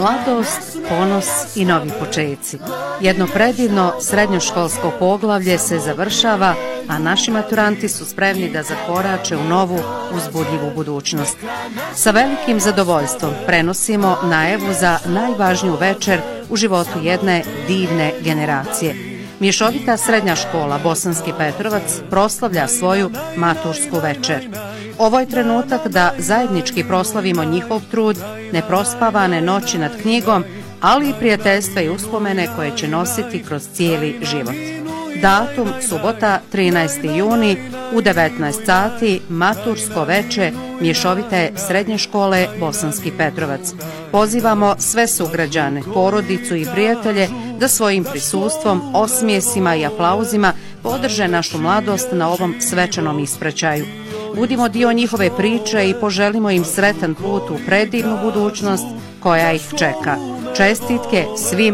Mladost, ponos i novi počeci. Jedno predivno srednjoškolsko poglavlje se završava, a naši maturanti su spremni da zakorače u novu, uzbudljivu budućnost. Sa velikim zadovoljstvom prenosimo najavu za najvažniju večer u životu jedne divne generacije. Mješovita srednja škola Bosanski Petrovac proslavlja svoju matursku večer. Ovo je trenutak da zajednički proslavimo njihov trud, neprospavane noći nad knjigom, ali i prijateljstva i uspomene koje će nositi kroz cijeli život. Datum subota 13. juni u 19 sati, matursko veče Mješovite srednje škole Bosanski Petrovac. Pozivamo sve sugrađane, porodicu i prijatelje da svojim prisustvom, osmijesima i aplauzima podrže našu mladost na ovom svečanom ispraćaju. Budimo dio njihove priče i poželimo im sretan put u predivnu budućnost koja ih čeka. Čestitke svim